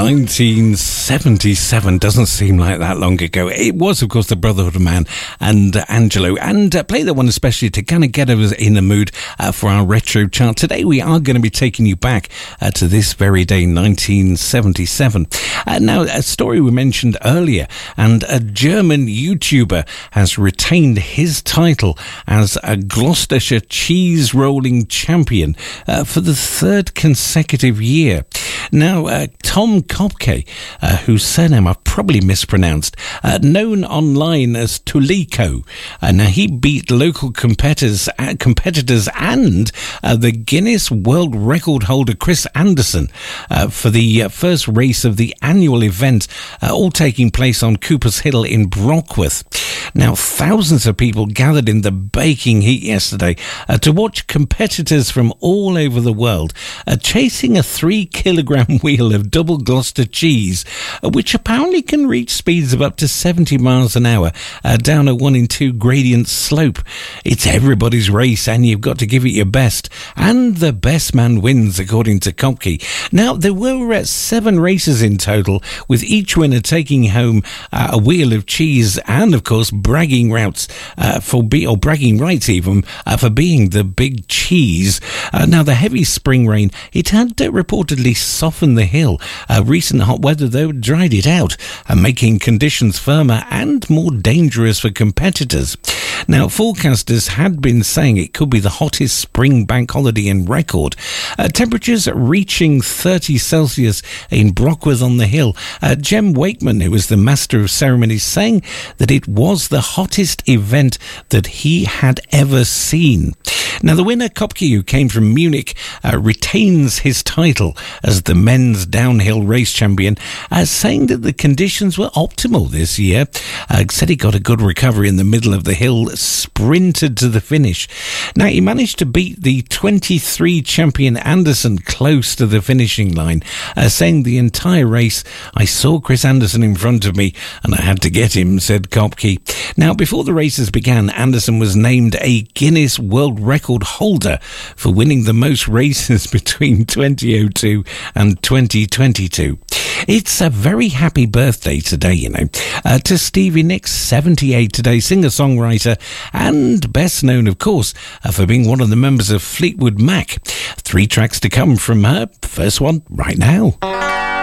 1977 doesn't seem like that long ago. It was, of course, the Brotherhood of Man and Angelo. And play that one especially to kind of get us in the mood for our retro chart. Today we are going to be taking you back to this very day, 1977. Now, a story we mentioned earlier, and a German YouTuber has retained his title as a Gloucestershire cheese rolling champion for the third consecutive year. Now, Tom Kopke, whose surname I've probably mispronounced, known online as Tuliko. Now, he beat local competitors and the Guinness World Record holder Chris Anderson for the first race of the annual event, all taking place on Cooper's Hill in Brockworth. Now, thousands of people gathered in the baking heat yesterday to watch competitors from all over the world chasing a 3-kilogram wheel of double Gloucester cheese, which apparently can reach speeds of up to 70 miles an hour down a 1 in 2 gradient slope. It's everybody's race, and you've got to give it your best, and the best man wins, according to Kopke. Now, there were 7 races in total, with each winner taking home a wheel of cheese and, of course, bragging rights for being the big cheese. Now, the heavy spring rain, it had reportedly softened the hill. Recent hot weather, though, dried it out, making conditions firmer and more dangerous for competitors. Now, forecasters had been saying it could be the hottest spring bank holiday in record. Temperatures reaching 30 Celsius in Brockworth on the Hill. Jem Wakeman, who was the master of ceremonies, saying that it was the hottest event that he had ever seen. Now, the winner, Kopke, who came from Munich, retains his title as the men's downhill race champion, saying that the conditions were optimal this year. Said he got a good recovery in the middle of the hill, sprinted to the finish. Now, he managed to beat the 23 champion Anderson close to the finishing line, saying the entire race, I saw Chris Anderson in front of me and I had to get him, said Kopke. Now, before the races began, Anderson was named a Guinness World Record holder for winning the most races between 2002 and 2022. It's a very happy birthday today, to Stevie Nicks, 78 today, singer-songwriter, and best known, of course, for being one of the members of Fleetwood Mac. 3 tracks to come from her. First one, right now.